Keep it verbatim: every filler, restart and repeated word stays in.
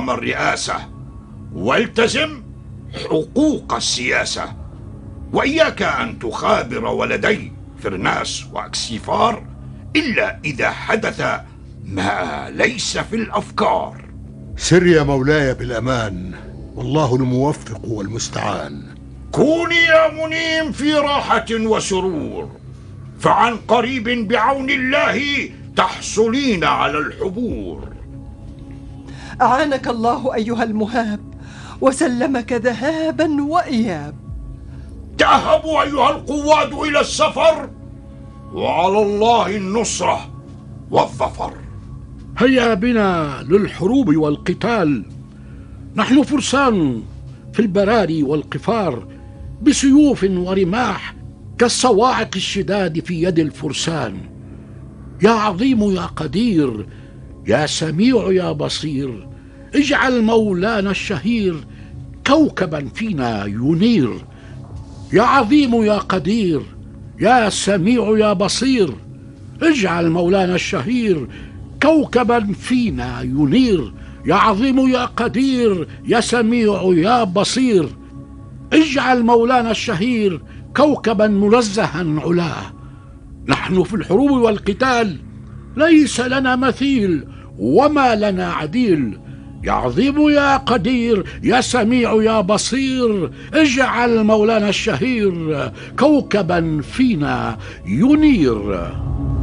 مقام الرئاسة، والتزم حقوق السياسة، وإياك أن تخابر ولدي فرناس وأكسيفار إلا إذا حدث ما ليس في الأفكار. سر يا مولاي بالأمان، والله الموفق والمستعان. كوني يا منيم في راحة وسرور، فعن قريب بعون الله تحصلين على الحبور. أعانك الله أيها المهاب، وسلمك ذهابا وإياب. تأهبوا أيها القواد إلى السفر، وعلى الله النصرة والظفر. هيا بنا للحروب والقتال، نحن فرسان في البراري والقفار، بسيوف ورماح كالصواعق الشداد في يد الفرسان. يا عظيم يا قدير، يا سميع يا بصير، اجعل مولانا الشهير كوكبا فينا ينير. يا عظيم يا قدير، يا سميع يا بصير، اجعل مولانا الشهير كوكبا فينا ينير. يا عظيم يا قدير، يا سميع يا بصير، اجعل مولانا الشهير كوكبا منزها علاه. نحن في الحروب والقتال ليس لنا مثيل، وما لنا عديل. يا عظيم يا قدير، يا سميع يا بصير، اجعل مولانا الشهير كوكبا فينا ينير.